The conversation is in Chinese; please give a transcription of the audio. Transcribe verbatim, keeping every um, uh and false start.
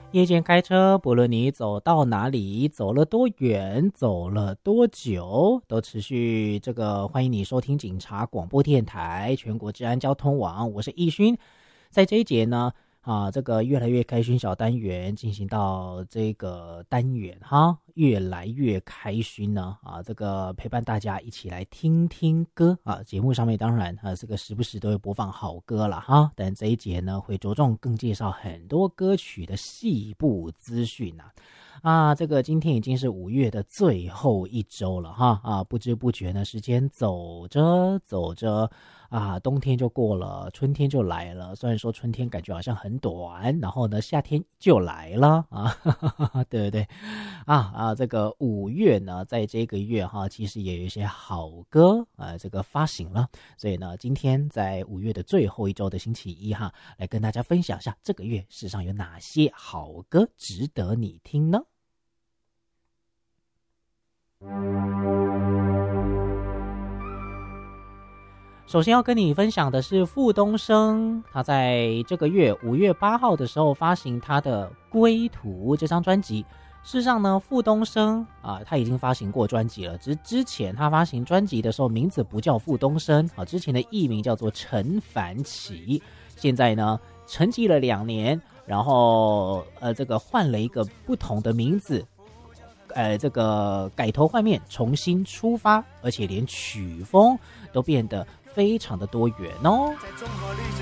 夜间开车，不论你走到哪里，走了多远，走了多久，都持续这个欢迎你收听警察广播电台全国治安交通网，我是义勋。在这一节呢，啊，这个越来越开勋小单元进行到这个单元哈，越来越开勋呢啊，这个陪伴大家一起来听听歌啊。节目上面当然啊，这个时不时都会播放好歌了哈，但这一节呢会着重更介绍很多歌曲的细部资讯啊。啊，这个今天已经是五月的最后一周了哈啊，不知不觉呢，时间走着走着啊，冬天就过了，春天就来了。虽然说春天感觉好像很短，然后呢，夏天就来了啊，哈哈哈，对不对？啊啊，这个五月呢，在这个月哈，其实也有一些好歌啊，这个发行了。所以呢，今天在五月的最后一周的星期一哈，来跟大家分享一下这个月世上有哪些好歌值得你听呢？首先要跟你分享的是傅东升，他在这个月五月八号的时候发行他的《归途》这张专辑。事实上呢，傅东升啊，他已经发行过专辑了，只是之前他发行专辑的时候名字不叫傅东升啊，之前的艺名叫做陈凡奇。现在呢，沉寂了两年，然后呃，这个换了一个不同的名字。呃，这个改头换面，重新出发，而且连曲风都变得非常的多元哦。